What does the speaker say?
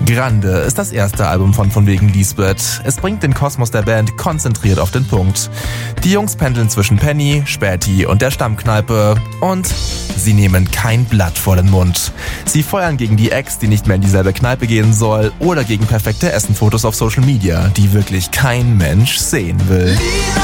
Grande ist das erste Album von wegen Lisbeth. Es bringt den Kosmos der Band konzentriert auf den Punkt. Die Jungs pendeln zwischen Penny, Späti und der Stammkneipe und sie nehmen kein Blatt vor den Mund. Sie feuern gegen die Ex, die nicht mehr in dieselbe Kneipe gehen soll, oder gegen perfekte Essenfotos auf Social Media, die wirklich kein Mensch sehen will.